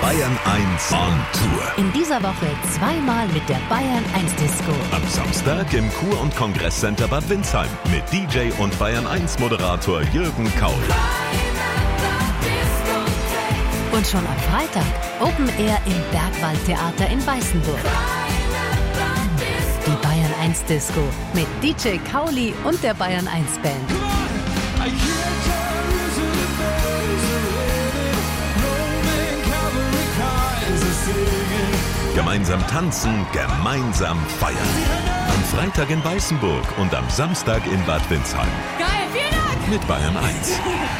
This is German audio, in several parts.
Bayern 1 on Tour. In dieser Woche zweimal mit der Bayern 1 Disco. Am Samstag im Kur- und Kongresscenter Bad Windsheim mit DJ und Bayern 1 Moderator Jürgen Kaul. Und schon am Freitag Open Air im Bergwaldtheater in Weißenburg. Die Bayern 1 Disco mit DJ Kauli und der Bayern 1 Band. Gemeinsam tanzen, gemeinsam feiern. Am Freitag in Weißenburg und am Samstag in Bad Windsheim. Geil, vielen Dank! Mit Bayern 1.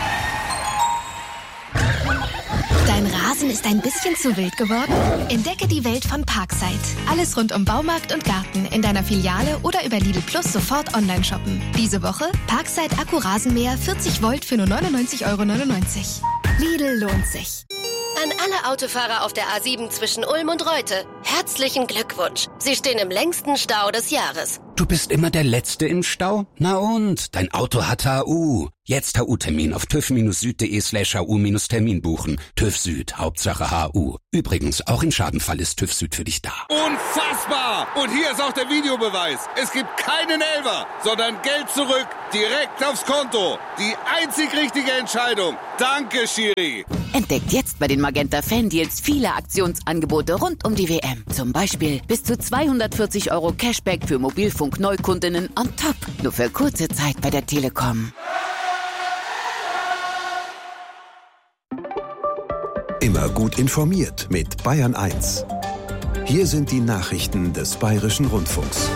Dein Rasen ist ein bisschen zu wild geworden? Entdecke die Welt von Parkside. Alles rund um Baumarkt und Garten in deiner Filiale oder über Lidl Plus sofort online shoppen. Diese Woche Parkside Akkurasenmäher 40 Volt für nur 99,99 €. Lidl lohnt sich. An alle Autofahrer auf der A7 zwischen Ulm und Reute, herzlichen Glückwunsch. Sie stehen im längsten Stau des Jahres. Du bist immer der Letzte im Stau? Na und? Dein Auto hat HU. Jetzt HU-Termin auf tüv-süd.de/HU-Termin buchen. TÜV Süd, Hauptsache HU. Übrigens, auch im Schadenfall ist TÜV Süd für dich da. Unfassbar! Und hier ist auch der Videobeweis. Es gibt keinen Elfer, sondern Geld zurück, direkt aufs Konto. Die einzig richtige Entscheidung. Danke, Schiri. Entdeckt jetzt bei den Magenta Fan-Deals viele Aktionsangebote rund um die WM. Zum Beispiel bis zu 240 € Cashback für Mobilfunk-Neukundinnen on top. Nur für kurze Zeit bei der Telekom. Immer gut informiert mit Bayern 1. Hier sind die Nachrichten des Bayerischen Rundfunks.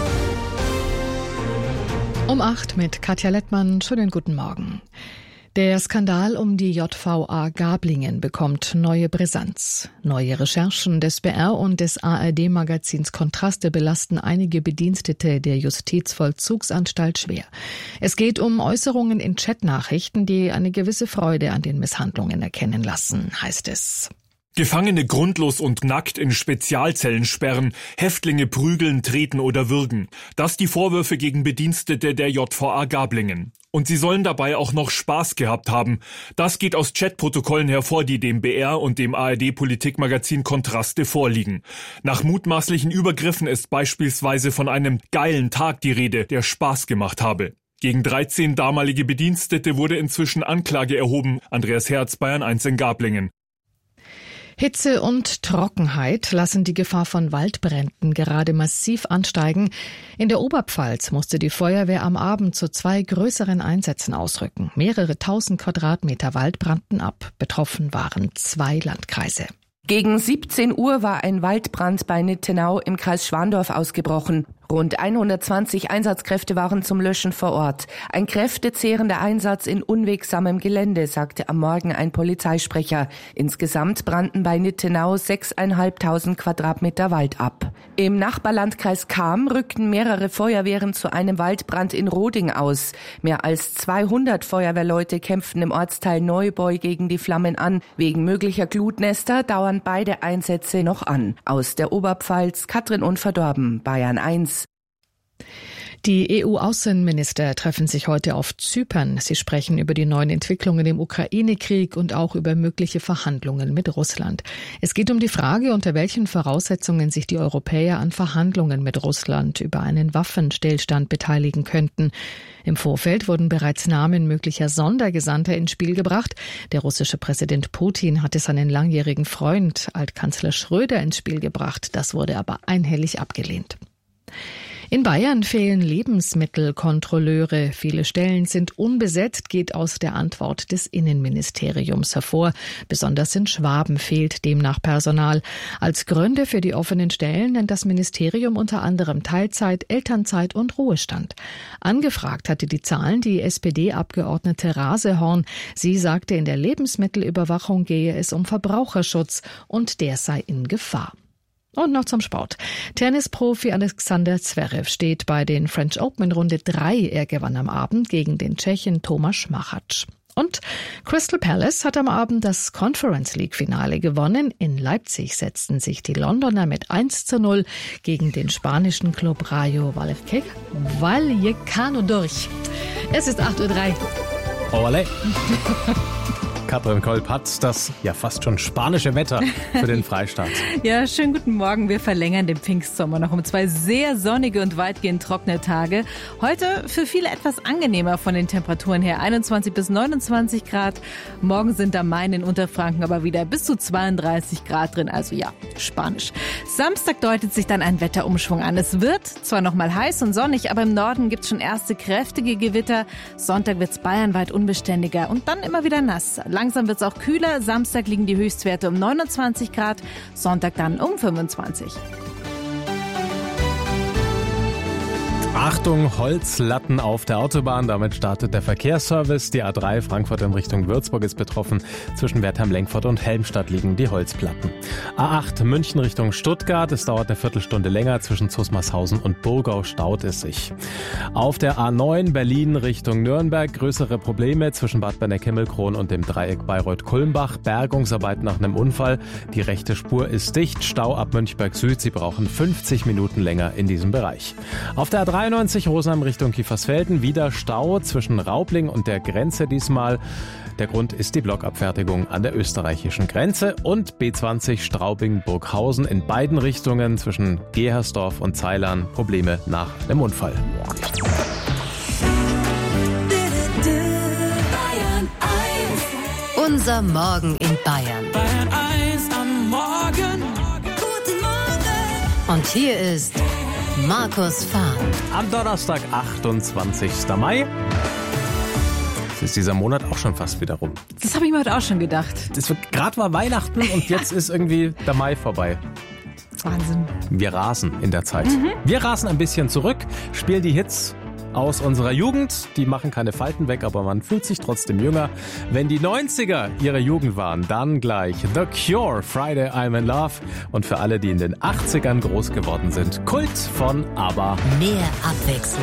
Um 8 mit Katja Lettmann. Schönen guten Morgen. Der Skandal um die JVA Gablingen bekommt neue Brisanz. Neue Recherchen des BR und des ARD-Magazins Kontraste belasten einige Bedienstete der Justizvollzugsanstalt schwer. Es geht um Äußerungen in Chatnachrichten, die eine gewisse Freude an den Misshandlungen erkennen lassen, heißt es. Gefangene grundlos und nackt in Spezialzellen sperren, Häftlinge prügeln, treten oder würgen. Das die Vorwürfe gegen Bedienstete der JVA Gablingen. Und sie sollen dabei auch noch Spaß gehabt haben. Das geht aus Chatprotokollen hervor, die dem BR und dem ARD-Politikmagazin Kontraste vorliegen. Nach mutmaßlichen Übergriffen ist beispielsweise von einem geilen Tag die Rede, der Spaß gemacht habe. Gegen 13 damalige Bedienstete wurde inzwischen Anklage erhoben. Andreas Herz, Bayern 1 in Gablingen. Hitze und Trockenheit lassen die Gefahr von Waldbränden gerade massiv ansteigen. In der Oberpfalz musste die Feuerwehr am Abend zu 2 größeren Einsätzen ausrücken. Mehrere 1000 Quadratmeter Wald brannten ab. Betroffen waren 2 Landkreise. Gegen 17 Uhr war ein Waldbrand bei Nittenau im Kreis Schwandorf ausgebrochen. Rund 120 Einsatzkräfte waren zum Löschen vor Ort. Ein kräftezehrender Einsatz in unwegsamem Gelände, sagte am Morgen ein Polizeisprecher. Insgesamt brannten bei Nittenau 6.500 Quadratmeter Wald ab. Im Nachbarlandkreis Cham rückten mehrere Feuerwehren zu einem Waldbrand in Roding aus. Mehr als 200 Feuerwehrleute kämpften im Ortsteil Neubeu gegen die Flammen an. Wegen möglicher Glutnester dauern beide Einsätze noch an. Aus der Oberpfalz, Katrin Unverdorben, Bayern 1. Die EU-Außenminister treffen sich heute auf Zypern. Sie sprechen über die neuen Entwicklungen im Ukraine-Krieg und auch über mögliche Verhandlungen mit Russland. Es geht um die Frage, unter welchen Voraussetzungen sich die Europäer an Verhandlungen mit Russland über einen Waffenstillstand beteiligen könnten. Im Vorfeld wurden bereits Namen möglicher Sondergesandter ins Spiel gebracht. Der russische Präsident Putin hatte seinen langjährigen Freund, Altkanzler Schröder, ins Spiel gebracht. Das wurde aber einhellig abgelehnt. In Bayern fehlen Lebensmittelkontrolleure. Viele Stellen sind unbesetzt, geht aus der Antwort des Innenministeriums hervor. Besonders in Schwaben fehlt demnach Personal. Als Gründe für die offenen Stellen nennt das Ministerium unter anderem Teilzeit, Elternzeit und Ruhestand. Angefragt hatte die Zahlen die SPD-Abgeordnete Rasehorn. Sie sagte, in der Lebensmittelüberwachung gehe es um Verbraucherschutz und der sei in Gefahr. Und noch zum Sport. Tennisprofi Alexander Zverev steht bei den French Open in Runde 3. Er gewann am Abend gegen den Tschechen Tomáš Machač. Und Crystal Palace hat am Abend das Conference League Finale gewonnen. In Leipzig setzten sich die Londoner mit 1:0 gegen den spanischen Club Rayo Vallecano durch. Es ist 8:03 Uhr. Olé. Katrin Kolb hat das ja fast schon spanische Wetter für den Freistaat. Ja, schönen guten Morgen. Wir verlängern den Pfingstsommer noch um 2 sehr sonnige und weitgehend trockene Tage. Heute für viele etwas angenehmer von den Temperaturen her. 21 bis 29 Grad. Morgen sind am Main in Unterfranken aber wieder bis zu 32 Grad drin. Also ja, spanisch. Samstag deutet sich dann ein Wetterumschwung an. Es wird zwar noch mal heiß und sonnig, aber im Norden gibt es schon erste kräftige Gewitter. Sonntag wird es bayernweit unbeständiger und dann immer wieder nass. Langsam wird es auch kühler. Samstag liegen die Höchstwerte um 29 Grad, Sonntag dann um 25. Achtung, Holzlatten auf der Autobahn. Damit startet der Verkehrsservice. Die A3 Frankfurt in Richtung Würzburg ist betroffen. Zwischen Wertheim-Lenkfurt und Helmstadt liegen die Holzplatten. A8 München Richtung Stuttgart. Es dauert eine Viertelstunde länger. Zwischen Zusmarshausen und Burgau staut es sich. Auf der A9 Berlin Richtung Nürnberg größere Probleme zwischen Bad Berneck-Himmelkron und dem Dreieck Bayreuth-Kulmbach. Bergungsarbeit nach einem Unfall. Die rechte Spur ist dicht. Stau ab Münchberg Süd. Sie brauchen 50 Minuten länger in diesem Bereich. Auf der A93 Rosenheim Richtung Kiefersfelden, wieder Stau zwischen Raubling und der Grenze diesmal. Der Grund ist die Blockabfertigung an der österreichischen Grenze. Und B20 Straubing-Burghausen in beiden Richtungen zwischen Gehersdorf und Zeilern. Probleme nach einem Unfall. Unser Morgen in Bayern. Bayern 1 am Morgen. Guten Morgen. Und hier ist Markus Fahr. Am Donnerstag, 28. Mai. Jetzt ist dieser Monat auch schon fast wieder rum. Das habe ich mir heute auch schon gedacht. Gerade war Weihnachten und jetzt ist irgendwie der Mai vorbei. Wahnsinn. Wir rasen in der Zeit. Wir rasen ein bisschen zurück, spielen die Hits aus unserer Jugend. Die machen keine Falten weg, aber man fühlt sich trotzdem jünger. Wenn die 90er ihre Jugend waren, dann gleich The Cure, Friday I'm in Love. Und für alle, die in den 80ern groß geworden sind, Kult von ABBA. Mehr Abwechslung.